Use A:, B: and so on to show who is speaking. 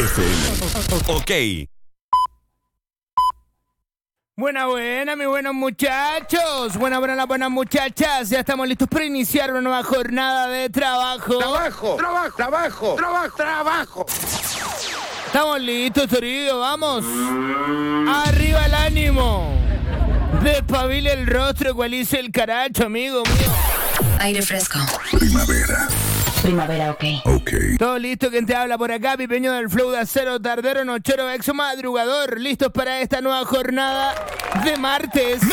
A: FM. Ok.
B: Buena, mis buenos muchachos. Buenas las buenas muchachas. Ya estamos listos para iniciar una nueva jornada de trabajo.
C: Trabajo.
B: Estamos listos, Toribio, vamos. Arriba el ánimo. Despabile el rostro, ecualice el caracho, amigo mío.
D: Aire fresco. Primavera, ok.
B: Todo listo, quien te habla por acá, Pipeño del Flow de Acero, Tardero, Nochero, Exo, Madrugador. Listos para esta nueva jornada de martes.